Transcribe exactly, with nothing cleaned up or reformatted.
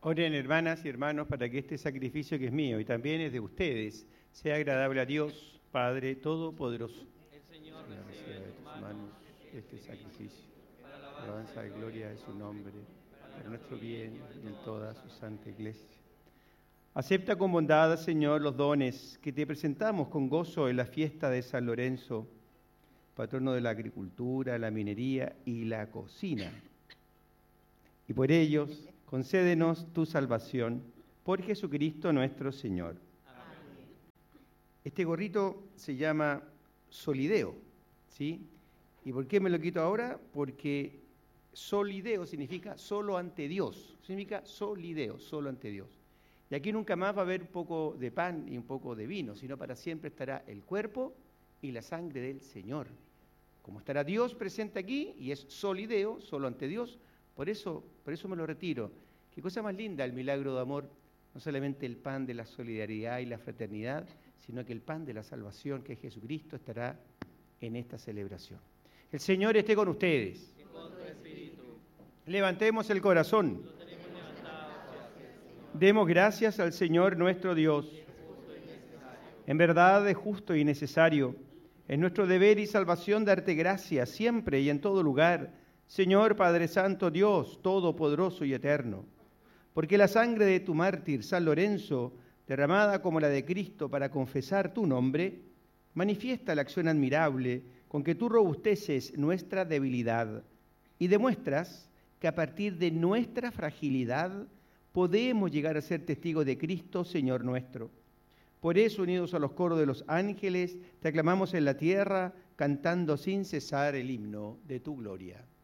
Oren, hermanas y hermanos, para que este sacrificio que es mío y también es de ustedes sea agradable a Dios, Padre Todopoderoso. El Señor Señor, recibe de tus manos este sacrificio, para la alabanza y gloria de su nombre, para nuestro bien y en toda su santa iglesia. Acepta con bondad, Señor, los dones que te presentamos con gozo en la fiesta de San Lorenzo, patrono de la agricultura, la minería y la cocina. Y por ellos, concédenos tu salvación, por Jesucristo nuestro Señor. Amén. Este gorrito se llama solideo, ¿sí? ¿Y por qué me lo quito ahora? Porque solideo significa solo ante Dios, significa solideo, solo ante Dios. Y aquí nunca más va a haber un poco de pan y un poco de vino, sino para siempre estará el cuerpo y la sangre del Señor. Como estará Dios presente aquí y es solideo, solo ante Dios, por eso, por eso me lo retiro. Qué cosa más linda el milagro de amor, no solamente el pan de la solidaridad y la fraternidad, sino que el pan de la salvación, que es Jesucristo, estará en esta celebración. El Señor esté con ustedes. Y con tu espíritu. Levantemos el corazón. Lo tenemos levantado hacia ti, Señor. Demos gracias al Señor nuestro Dios. Es justo y necesario. En verdad es justo y necesario. Es nuestro deber y salvación darte gracias siempre y en todo lugar, Señor Padre Santo, Dios Todopoderoso y Eterno. Porque la sangre de tu mártir, San Lorenzo, derramada como la de Cristo para confesar tu nombre, manifiesta la acción admirable con que tú robusteces nuestra debilidad y demuestras que a partir de nuestra fragilidad podemos llegar a ser testigos de Cristo, Señor nuestro. Por eso, unidos a los coros de los ángeles, te aclamamos en la tierra, cantando sin cesar el himno de tu gloria.